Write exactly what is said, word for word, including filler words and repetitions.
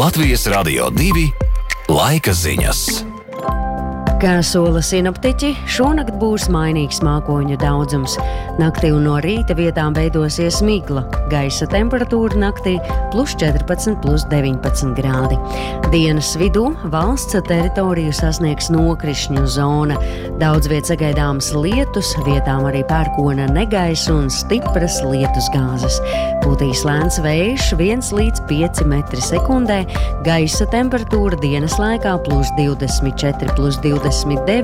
Latvijas Radio divi laika ziņas. Kā sola sinoptiķi, šonakt būs mainīgs mākoņu daudzums. Naktī un no rīta vietām veidosies migla. Gaisa temperatūra naktī plus četrpadsmit, plus deviņpadsmit grādi. Dienas vidū valsts teritoriju sasniegs nokrišņu zona. Daudz viet sagaidāms lietus, vietām arī pērkona negaisa un stipras lietus gāzes. Pūtīs lēns vējš viens līdz pieci metri sekundē. Gaisa temperatūra dienas laikā plus divdesmit četri, plus divdesmit deviņi.